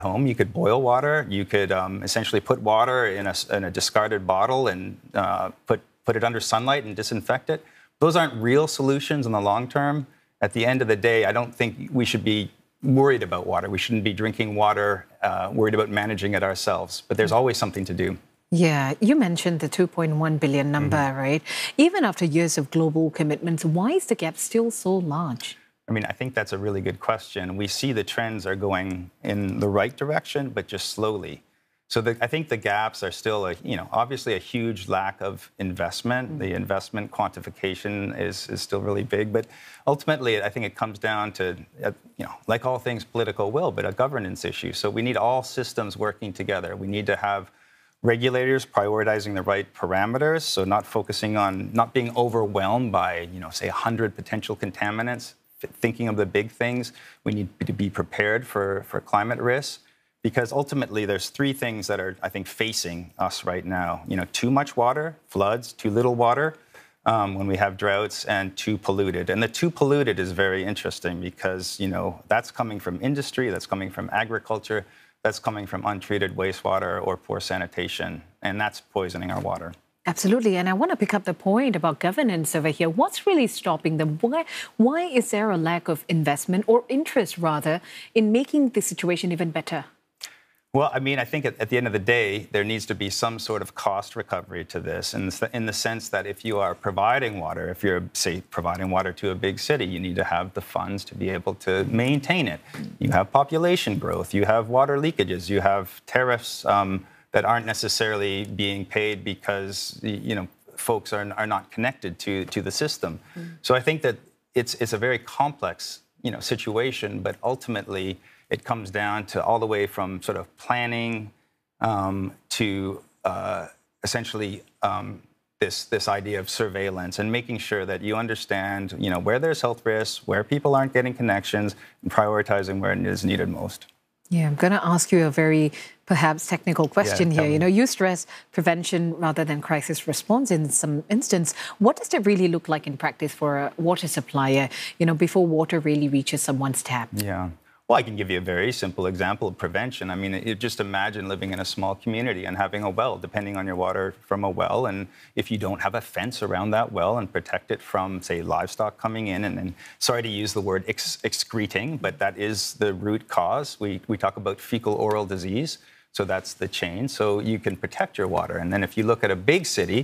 home. You could boil water. You could essentially put water in a discarded bottle and put it under sunlight and disinfect it. Those aren't real solutions in the long term. At the end of the day, I don't think we should be worried about water. We shouldn't be drinking water, worried about managing it ourselves. But there's always something to do. Yeah, you mentioned the 2.1 billion number, right? Even after years of global commitments, why is the gap still so large? I mean, I think that's a really good question. We see the trends are going in the right direction, but just slowly. So I think the gaps are still, obviously a huge lack of investment. The investment quantification is still really big. But ultimately, I think it comes down to, like all things, political will, but a governance issue. So we need all systems working together. We need to have regulators prioritizing the right parameters, so not focusing on, not being overwhelmed by, say, 100 potential contaminants, thinking of the big things. We need to be prepared for climate risks. Because ultimately, there's three things that are, I think, facing us right now. Too much water, floods, too little water when we have droughts, and too polluted. And the too polluted is very interesting because, that's coming from industry, that's coming from agriculture, that's coming from untreated wastewater or poor sanitation, and that's poisoning our water. Absolutely. And I want to pick up the point about governance over here. What's really stopping them? Why is there a lack of investment or interest, rather, in making the situation even better? Well, I mean, I think at the end of the day, there needs to be some sort of cost recovery to this in the sense that if you are providing water, if you're, say, providing water to a big city, you need to have the funds to be able to maintain it. You have population growth, you have water leakages, you have tariffs that aren't necessarily being paid because, folks are not connected to the system. So I think that it's a very complex, situation, but ultimately, it comes down to all the way from sort of planning to essentially this idea of surveillance and making sure that you understand, where there's health risks, where people aren't getting connections, and prioritizing where it is needed most. Yeah, I'm going to ask you a very perhaps technical question here. You stress prevention rather than crisis response in some instance. What does that really look like in practice for a water supplier, before water really reaches someone's tap? Yeah. Well, I can give you a very simple example of prevention. I mean, just imagine living in a small community and having a well, depending on your water from a well. And if you don't have a fence around that well and protect it from, say, livestock coming in, and sorry to use the word excreting, but that is the root cause. We talk about fecal oral disease, so that's the chain. So you can protect your water. And then if you look at a big city,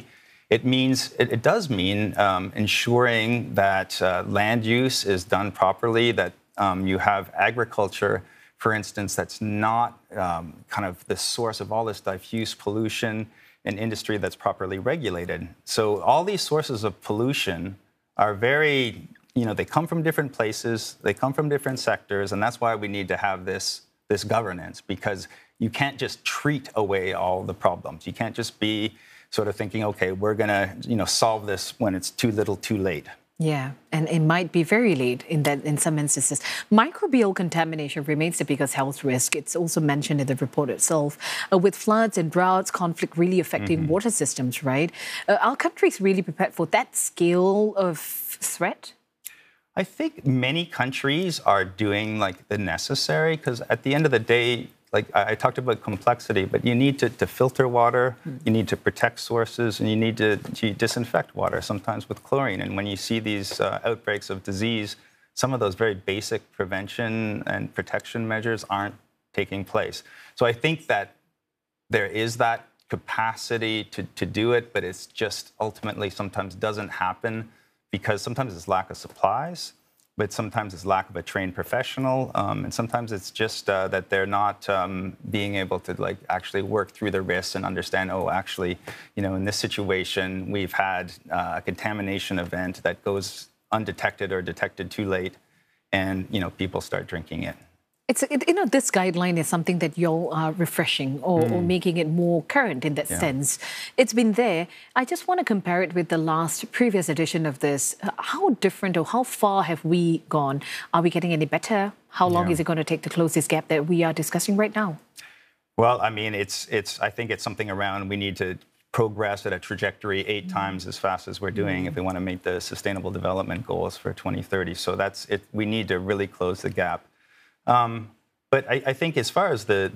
it does mean ensuring that land use is done properly, that you have agriculture, for instance, that's not kind of the source of all this diffuse pollution, and industry that's properly regulated. So all these sources of pollution are very, they come from different places, they come from different sectors, and that's why we need to have this governance, because you can't just treat away all the problems. You can't just be sort of thinking, okay, we're going to, solve this when it's too little, too late. Yeah, and it might be very late in some instances. Microbial contamination remains the biggest health risk. It's also mentioned in the report itself. With floods and droughts, conflict really affecting water systems, right? Are countries really prepared for that scale of threat? I think many countries are doing the necessary, because at the end of the day, I talked about complexity, but you need to filter water, you need to protect sources, and you need to disinfect water, sometimes with chlorine. And when you see these outbreaks of disease, some of those very basic prevention and protection measures aren't taking place. So I think that there is that capacity to do it, but it's just ultimately sometimes doesn't happen because sometimes it's lack of supplies, but sometimes it's lack of a trained professional, and sometimes it's just that they're not being able to actually work through the risks and understand, oh, actually, in this situation, we've had a contamination event that goes undetected or detected too late, and people start drinking it. This guideline is something that you're refreshing or making it more current in that sense. It's been there. I just want to compare it with the previous edition of this. How different or how far have we gone? Are we getting any better? How long is it going to take to close this gap that we are discussing right now? Well, I mean, I think it's something around we need to progress at a trajectory 8 times as fast as we're doing if we want to meet the Sustainable Development Goals for 2030. So that's it. We need to really close the gap. But I think as far as the